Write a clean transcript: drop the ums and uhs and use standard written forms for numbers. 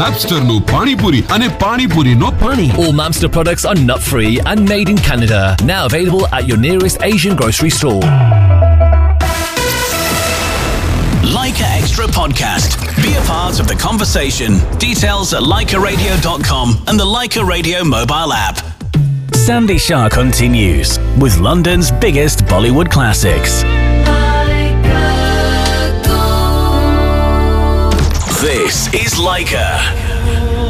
Mapsterનું પાણીપુરી અને પાણીપુરીનો પાણી. All Mamster products are nut-free and made in Canada. Now available at your nearest Asian grocery store. Leica Extra Podcast. Be a part of the conversation. Details at leicaradio.com and the Leica Radio mobile app. Sandy Shah continues with London's biggest Bollywood classics. This is Leica.